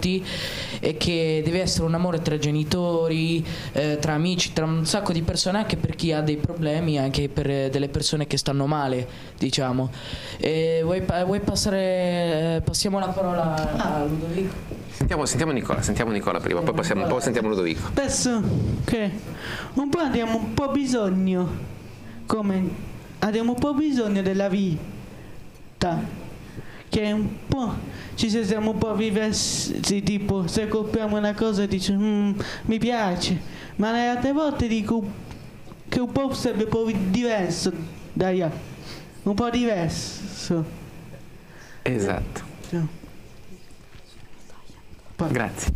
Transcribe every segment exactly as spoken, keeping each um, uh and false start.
tutti, e che deve essere un amore tra genitori, eh, tra amici, tra un sacco di persone, anche per chi ha dei problemi, anche per eh, delle persone che stanno male, diciamo. E vuoi, vuoi passare, passiamo la parola a Ludovico? Sentiamo, sentiamo Nicola, sentiamo Nicola prima, poi passiamo un po', sentiamo Ludovico. Penso che un po' abbiamo un po' bisogno, come abbiamo un po' bisogno della vita, che un po' ci sentiamo un po' viversi, tipo se compriamo una cosa e dici mm, mi piace, ma le altre volte dico che un po' sarebbe un po' diverso dagli altri, un po' diverso. Esatto. Sì. Grazie.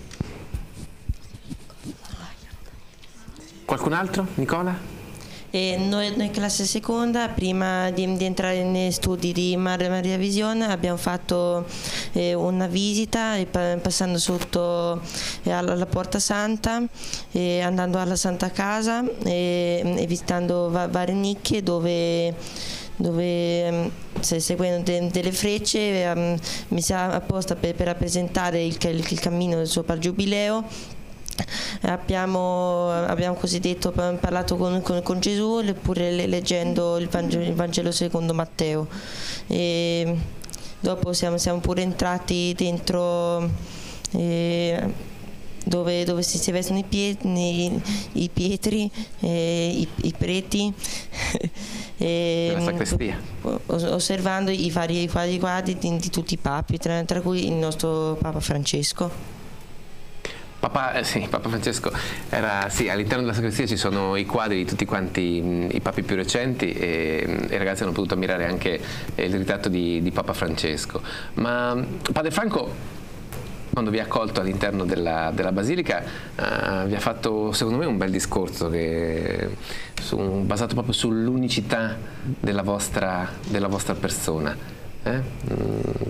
Qualcun altro? Nicola? E noi, noi classe seconda, prima di, di entrare nei studi di Mar Maria Visione, abbiamo fatto eh, una visita eh, passando sotto eh, alla, alla Porta Santa, eh, andando alla Santa Casa e, e visitando va varie nicchie dove dove se, seguendo de, delle frecce um, mi sa apposta per, per rappresentare il, il, il cammino sopra il Giubileo. Abbiamo, abbiamo cosiddetto parlato con, con, con Gesù, oppure leggendo il Vangelo, il Vangelo secondo Matteo. E dopo siamo, siamo pure entrati dentro eh, dove, dove si, si vestono i, pie, i, i pietri, eh, i, i preti. E, la sacrestia. Osservando i vari i quadri, quadri di, di tutti i papi, tra, tra cui il nostro Papa Francesco. Papa, eh, sì, Papa Francesco era, sì, all'interno della sacrestia ci sono i quadri di tutti quanti mh, i papi più recenti, e mh, i ragazzi hanno potuto ammirare anche eh, il ritratto di, di Papa Francesco. Ma mh, Padre Franco, quando vi ha accolto all'interno della, della Basilica, uh, vi ha fatto secondo me un bel discorso che, su, basato proprio sull'unicità della vostra, della vostra persona. Eh? Mm.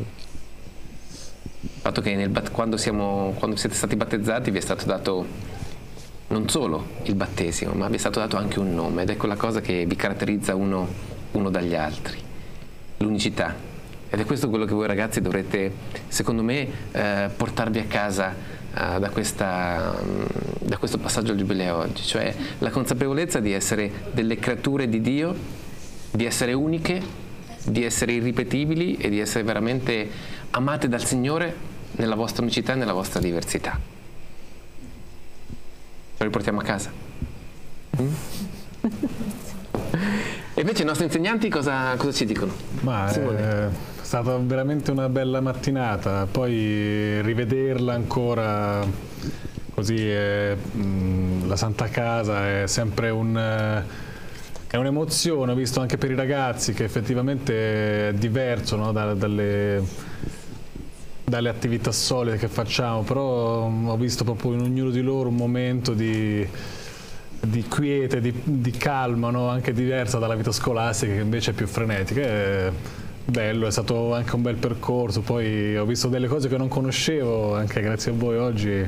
Il fatto che nel, quando, siamo, quando siete stati battezzati vi è stato dato non solo il battesimo, ma vi è stato dato anche un nome, ed è quella cosa che vi caratterizza uno, uno dagli altri, l'unicità. Ed è questo quello che voi ragazzi dovrete, secondo me, eh, portarvi a casa eh, da, questa, da questo passaggio al Giubileo oggi, cioè la consapevolezza di essere delle creature di Dio, di essere uniche, di essere irripetibili e di essere veramente amate dal Signore nella vostra unicità e nella vostra diversità. Lo riportiamo a casa. Mm? E invece i nostri insegnanti cosa, cosa ci dicono? Ma è stata veramente una bella mattinata, poi rivederla ancora così, è, mh, la Santa Casa è sempre un... È un'emozione, ho visto anche per i ragazzi, che effettivamente è diverso, no, da, dalle, dalle attività solite che facciamo, però ho visto proprio in ognuno di loro un momento di, di quiete, di, di calma, no, anche diversa dalla vita scolastica, che invece è più frenetica. È bello, è stato anche un bel percorso, poi ho visto delle cose che non conoscevo, anche grazie a voi oggi,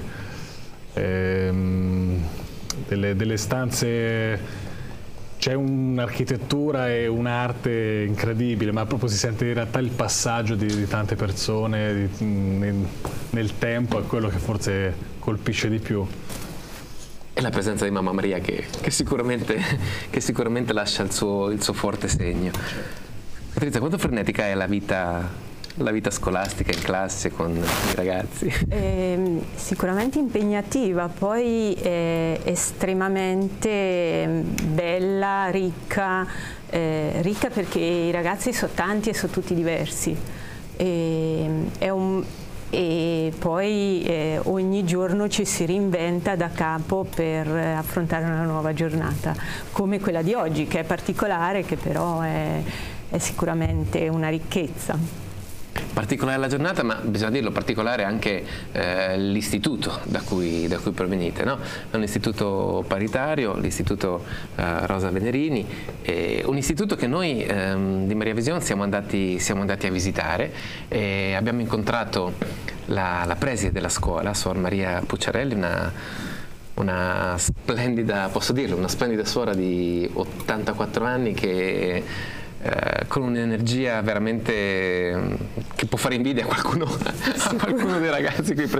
ehm, delle, delle stanze... C'è un'architettura e un'arte incredibile, ma proprio si sente in realtà il passaggio di, di tante persone di, nel, nel tempo, è quello che forse colpisce di più. E la presenza di Mamma Maria che, che, sicuramente, che sicuramente lascia il suo, il suo forte segno. Patrizia, quanto frenetica è la vita, la vita scolastica in classe con i ragazzi? Eh, sicuramente impegnativa, poi eh, estremamente bella, ricca, eh, ricca perché i ragazzi sono tanti e sono tutti diversi. E, è un, e poi eh, ogni giorno ci si reinventa da capo per affrontare una nuova giornata, come quella di oggi, che è particolare, che però è, è sicuramente una ricchezza. Particolare la giornata, ma bisogna dirlo, particolare anche eh, l'istituto da cui, da cui provenite, no? È un istituto paritario, l'istituto eh, Rosa Venerini, eh, un istituto che noi ehm, di Maria Visione siamo andati, siamo andati a visitare, e abbiamo incontrato la, la preside della scuola, Suor Maria Pucciarelli, una, una splendida, posso dirlo, una splendida suora di ottantaquattro anni che Eh, con un'energia veramente che può fare invidia a qualcuno, a qualcuno dei ragazzi qui presenti.